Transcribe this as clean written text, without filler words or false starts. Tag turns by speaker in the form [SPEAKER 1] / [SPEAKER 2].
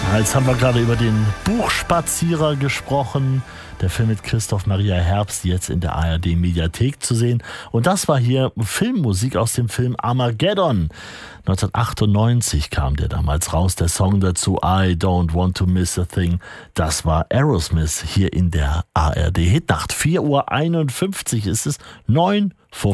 [SPEAKER 1] Jetzt haben wir gerade über den Buchspazierer gesprochen. Der Film mit Christoph Maria Herbst, jetzt in der ARD-Mediathek zu sehen. Und das war hier Filmmusik aus dem Film Armageddon. 1998 kam der damals raus, der Song dazu I Don't Want to Miss a Thing. Das war Aerosmith hier in der ARD-Hitnacht. 4:51 Uhr ist es, 9:50